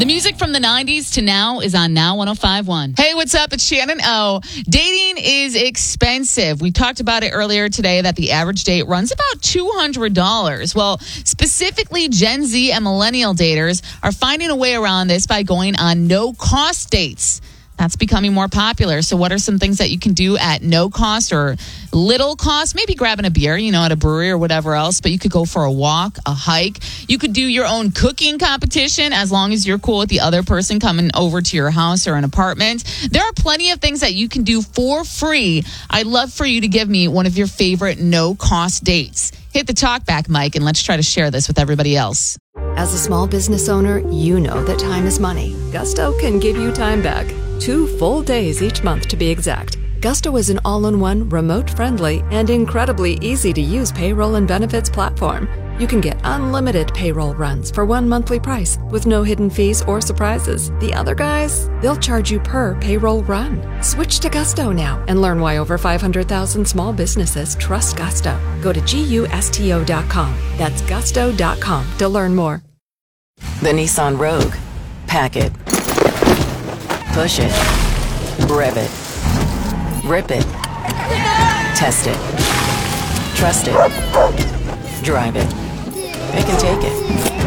The music from the 90s to now is on Now 105.1. Hey, what's up? It's Shannon O. Dating is expensive. We talked about it earlier today that the average date runs about $200. Well, specifically Gen Z and millennial daters are finding a way around this by going on no-cost dates. That's becoming more popular. So what are some things that you can do at no cost or little cost? Maybe grabbing a beer, at a brewery or whatever else. But you could go for a walk, a hike. You could do your own cooking competition as long as you're cool with the other person coming over to your house or an apartment. There are plenty of things that you can do for free. I'd love for you to give me one of your favorite no-cost dates. Hit the talk back, Mike, and let's try to share this with everybody else. As a small business owner, you know that time is money. Gusto can give you time back. 2 full days each month to be exact. Gusto is an all-in-one, remote-friendly, and incredibly easy-to-use payroll and benefits platform. You can get unlimited payroll runs for one monthly price with no hidden fees or surprises. The other guys, they'll charge you per payroll run. Switch to Gusto now and learn why over 500,000 small businesses trust Gusto. Go to GUSTO.com. That's gusto.com to learn more. The Nissan Rogue. Pack it. Push it. Rev it. Rip it. Test it. Trust it. Drive it. They can take it.